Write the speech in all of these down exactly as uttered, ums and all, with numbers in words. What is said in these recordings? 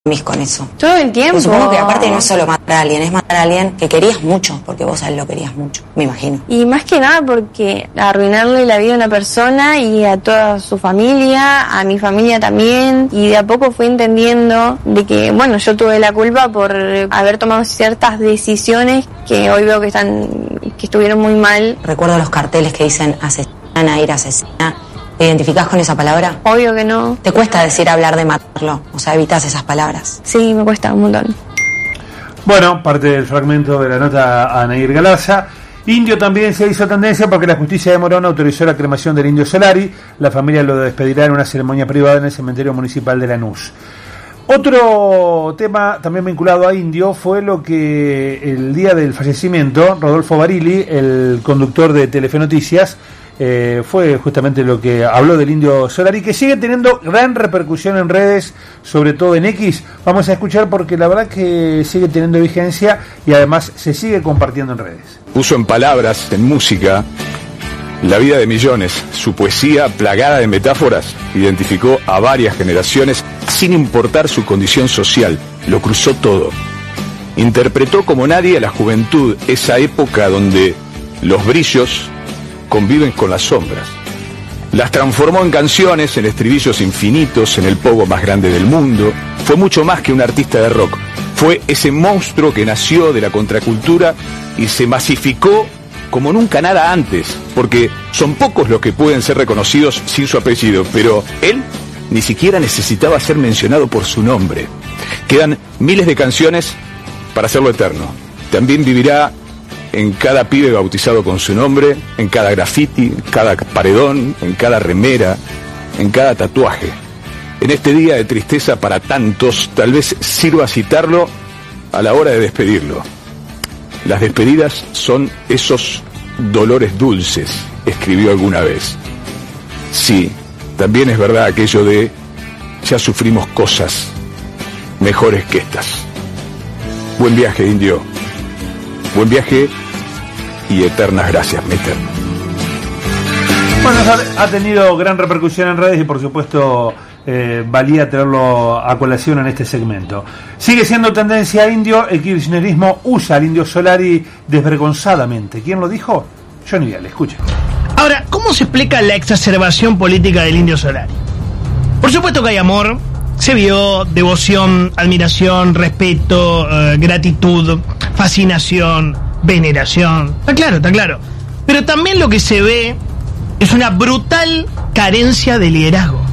dormís con eso. Todo el tiempo. Pues supongo que aparte no es solo matar a alguien, es matar a alguien que querías mucho, porque vos a él lo querías mucho, me imagino. Y más que nada porque arruinarle la vida a una persona y a toda su familia, a mi familia también, y de a poco fui entendiendo de que, bueno, yo tuve la culpa por haber tomado ciertas decisiones que hoy veo que están, que estuvieron muy mal. Recuerdo los carteles que dicen asesina, Nair asesina. ¿Te identificás con esa palabra? Obvio que no. ¿Te cuesta decir hablar de matarlo? O sea, evitas esas palabras. Sí, me cuesta un montón. Bueno, parte del fragmento de la nota a Nair Galarza. Indio también se hizo tendencia porque la justicia de Morón autorizó la cremación del Indio Solari. La familia lo despedirá en una ceremonia privada en el cementerio municipal de Lanús. Otro tema también vinculado a Indio fue lo que el día del fallecimiento, Rodolfo Barili, el conductor de Telefe Noticias, Eh, fue justamente lo que habló del Indio Solari, que sigue teniendo gran repercusión en redes, sobre todo en X. Vamos a escuchar porque la verdad que sigue teniendo vigencia y además se sigue compartiendo en redes. Puso en palabras, en música, la vida de millones. Su poesía, plagada de metáforas, identificó a varias generaciones sin importar su condición social. Lo cruzó todo. Interpretó como nadie a la juventud, esa época donde los brillos conviven con las sombras. Las transformó en canciones, en estribillos infinitos, en el pogo más grande del mundo. Fue mucho más que un artista de rock. Fue ese monstruo que nació de la contracultura y se masificó como nunca nada antes, porque son pocos los que pueden ser reconocidos sin su apellido, pero él ni siquiera necesitaba ser mencionado por su nombre. Quedan miles de canciones para hacerlo eterno. También vivirá en cada pibe bautizado con su nombre, en cada graffiti, en cada paredón, en cada remera, en cada tatuaje. En este día de tristeza para tantos, tal vez sirva citarlo a la hora de despedirlo. Las despedidas son esos dolores dulces, escribió alguna vez. Sí, también es verdad aquello de ya sufrimos cosas mejores que estas. Buen viaje, Indio. Buen viaje y eternas gracias, mister. Bueno, ha tenido gran repercusión en redes y por supuesto eh, valía tenerlo a colación en este segmento. Sigue siendo tendencia Indio, el kirchnerismo usa al Indio Solari desvergonzadamente. ¿Quién lo dijo? Johnny Viale, escucha. Ahora, ¿cómo se explica la exacerbación política del Indio Solari? Por supuesto que hay amor, se vio devoción, admiración, respeto, eh, gratitud, fascinación, veneración. Está claro, está claro. Pero también lo que se ve es una brutal carencia de liderazgo.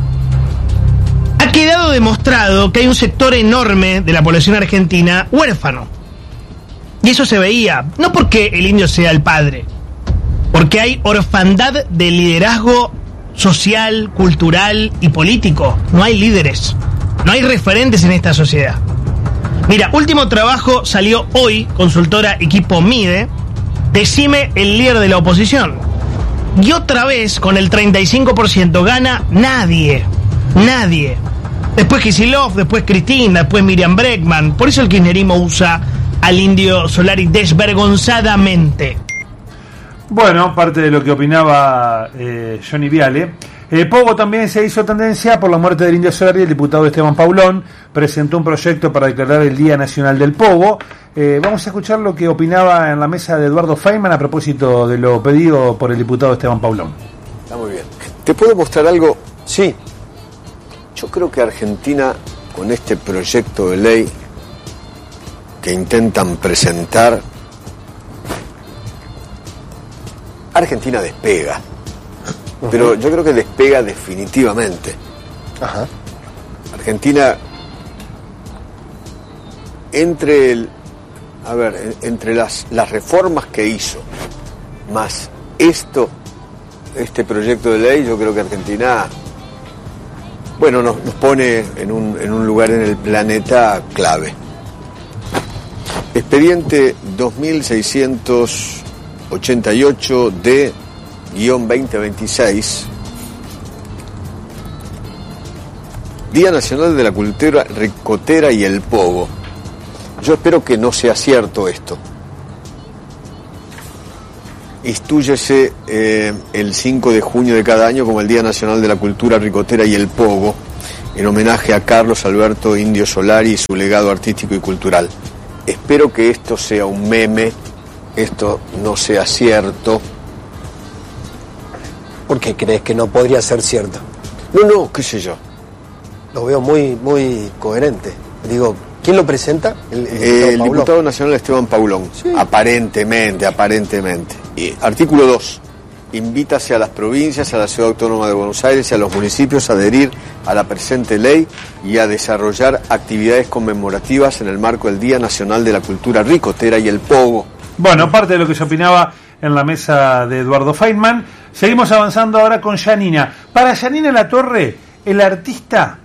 Ha quedado demostrado que hay un sector enorme de la población argentina huérfano. Y eso se veía, no porque el indio sea el padre, porque hay orfandad de liderazgo social, cultural y político. No hay líderes, no hay referentes en esta sociedad. Mira, último trabajo salió hoy, consultora Equipo Mide, decime el líder de la oposición. Y otra vez, con el treinta y cinco por ciento gana nadie, nadie. Después Kicillof, después Cristina, después Miriam Bregman. Por eso el kirchnerismo usa al Indio Solari desvergonzadamente. Bueno, parte de lo que opinaba eh, Johnny Viale. Eh, Pogo también se hizo tendencia por la muerte del Indio Solari. El diputado Esteban Paulón presentó un proyecto para declarar el Día Nacional del Pogo. Eh, vamos a escuchar lo que opinaba en la mesa de Eduardo Feynman a propósito de lo pedido por el diputado Esteban Paulón. Está muy bien. ¿Te puedo mostrar algo? Sí. Yo creo que Argentina, con este proyecto de ley que intentan presentar, Argentina despega. Uh-huh. Pero yo creo que despega definitivamente. Ajá. Argentina, entre el, a ver, entre las, las reformas que hizo, más esto, este proyecto de ley, yo creo que Argentina, bueno, nos, nos pone en un, en un lugar en el planeta clave. Expediente dos mil seiscientos ochenta y ocho D veinte veintiséis, Día Nacional de la Cultura Ricotera y el Pogo. Yo espero que no sea cierto esto. Instúyese eh, el cinco de junio de cada año como el Día Nacional de la Cultura Ricotera y el Pogo. en homenaje a Carlos Alberto Indio Solari y su legado artístico y cultural. Espero que esto sea un meme, esto no sea cierto. ¿Por qué crees que no podría ser cierto? No, no, qué sé yo. Lo veo muy, muy coherente. Digo, ¿quién lo presenta? El, el, el diputado nacional Esteban Paulón. Sí. Aparentemente, aparentemente. Y, artículo dos. Invítase a las provincias, a la Ciudad Autónoma de Buenos Aires y a los municipios a adherir a la presente ley y a desarrollar actividades conmemorativas en el marco del Día Nacional de la Cultura Ricotera y el Pogo. Bueno, parte de lo que se opinaba en la mesa de Eduardo Feynman. Seguimos avanzando ahora con Yanina. Para Yanina Latorre, el artista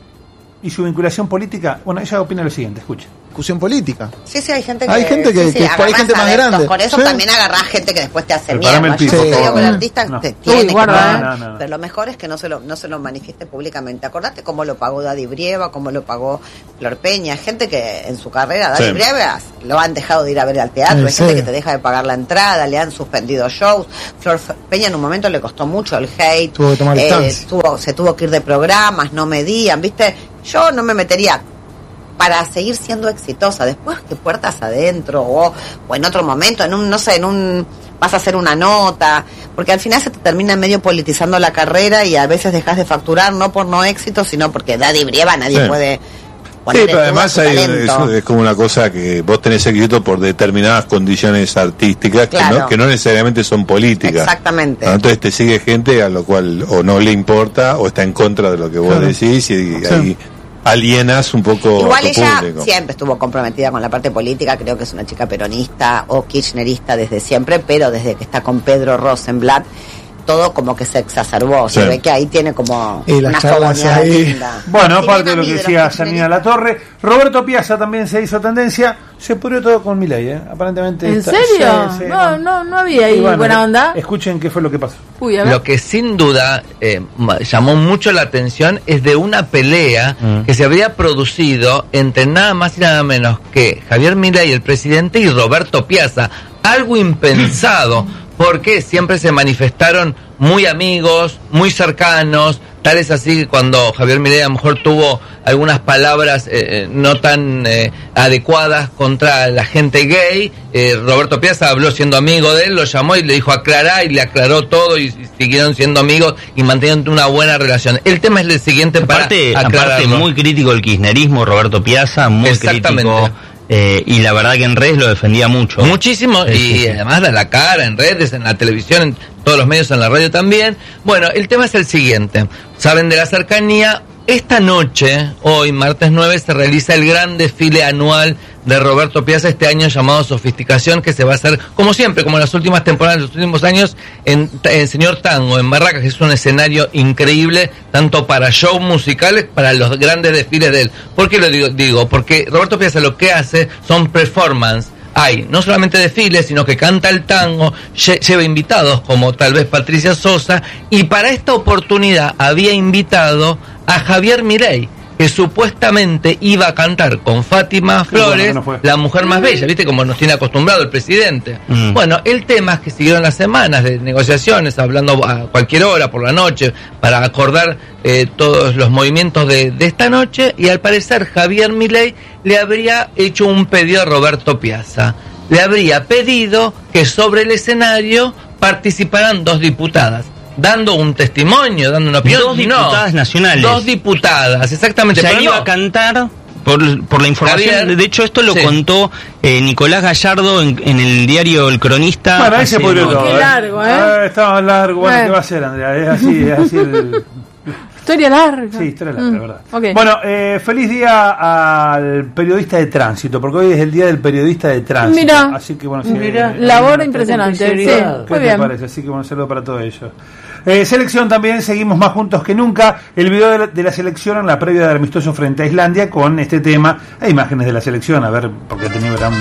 y su vinculación política, bueno, ella opina lo siguiente, escucha. Discusión política. Sí, sí, hay gente que... Hay gente que, sí, sí, que por ahí gente más grande. Con eso ¿sí? también agarrás gente que después te hace el mierda. Yo sí. te digo que el artista no. te tiene Uy, que guarda, pagar, no, no, no. pero lo mejor es que no se lo no se lo manifieste públicamente. Acordate cómo lo pagó Daddy Brieva, cómo lo pagó Flor Peña. Gente que en su carrera, Daddy sí. Brieva, lo han dejado de ir a ver al teatro. Sí, hay gente sí. que te deja de pagar la entrada, le han suspendido shows. Flor Peña en un momento le costó mucho el hate. Tuvo que tomar eh, tuvo, se tuvo que ir de programas, no medían, ¿viste? Yo no me metería para seguir siendo exitosa, después que puertas adentro o, o en otro momento, en un, no sé, en un vas a hacer una nota, porque al final se te termina medio politizando la carrera y a veces dejas de facturar, no por no éxito, sino porque Daddy Brieva nadie sí. puede poner. Sí, pero además hay, es, es como una cosa que vos tenés éxito por determinadas condiciones artísticas claro. que, no, que no necesariamente son políticas. Exactamente. ¿No? Entonces te sigue gente a lo cual o no le importa o está en contra de lo que vos claro. decís y, y sí. ahí alienas un poco igual a tu ella público. Siempre estuvo comprometida con la parte política, creo que es una chica peronista o kirchnerista desde siempre, pero desde que está con Pedro Rosenblatt todo como que se exacerbó, sí. se ve que ahí tiene como y una fogoneada linda. Bueno, aparte de lo que decía Yanina Latorre, Roberto Piazza también se hizo tendencia, se pudrió todo con Milei, ¿eh? Aparentemente. ¿En está, serio? Sí, sí, no, no, no había ahí bueno, buena onda. Escuchen qué fue lo que pasó. Uy, lo que sin duda eh, llamó mucho la atención es de una pelea mm. que se habría producido entre nada más y nada menos que Javier Milei, el presidente, y Roberto Piazza. Algo impensado. Porque siempre se manifestaron muy amigos, muy cercanos, tal es así que cuando Javier Milei a lo mejor tuvo algunas palabras eh, no tan eh, adecuadas contra la gente gay, eh, Roberto Piazza habló siendo amigo de él, lo llamó y le dijo aclará y le aclaró todo y, y siguieron siendo amigos y manteniendo una buena relación. El tema es el siguiente aparte, para aclararlo. Aparte muy crítico el kirchnerismo, Roberto Piazza, muy crítico. Eh, y la verdad que en redes lo defendía mucho. Muchísimo, sí, y sí, sí. además da la cara en redes, en la televisión, en todos los medios, en la radio también. Bueno, el tema es el siguiente. Saben de la cercanía. Esta noche, hoy, martes nueve, se realiza el gran desfile anual de Roberto Piazza, este año llamado Sofisticación, que se va a hacer, como siempre, como en las últimas temporadas, los últimos años, en, en Señor Tango, en Barracas, que es un escenario increíble, tanto para shows musicales, para los grandes desfiles de él. ¿Por qué lo digo? Digo, porque Roberto Piazza lo que hace son performance. Hay no solamente desfiles, sino que canta el tango, lle- lleva invitados como tal vez Patricia Sosa, y para esta oportunidad había invitado a Javier Milei, que supuestamente iba a cantar con Fátima Flores, bueno, no la mujer más bella, ¿viste? Como nos tiene acostumbrado el presidente. Mm. Bueno, el tema es que siguieron las semanas de negociaciones, hablando a cualquier hora, por la noche, para acordar eh, todos los movimientos de, de esta noche, y al parecer Javier Milei le habría hecho un pedido a Roberto Piazza. Le habría pedido que sobre el escenario participaran dos diputadas, dando un testimonio, dando una opinión. Dos diputadas no, nacionales. Dos diputadas, exactamente. O sea, pero él no. iba a cantar, por, por la información, Javier, de hecho esto lo sí. contó eh, Nicolás Gallardo en, en el diario El Cronista. Bueno, ahí se pudrió todo. Qué largo, ¿eh? Ah, estaba largo, bueno, bueno, ¿qué va a hacer, Andrea? Es así, es así el... Historia larga. Sí, historia larga, mm. verdad. Okay. Bueno, eh, feliz día al periodista de tránsito, porque hoy es el día del periodista de tránsito. Mira, así que bueno, sí, mira, eh, labor eh, impresionante. Sí, ¿qué muy te bien. parece? Así que bueno, saludo para todos ellos. Eh, selección también, seguimos más juntos que nunca. El video de la, de la selección en la previa del amistoso frente a Islandia con este tema. Hay imágenes de la selección, a ver, porque tenía gran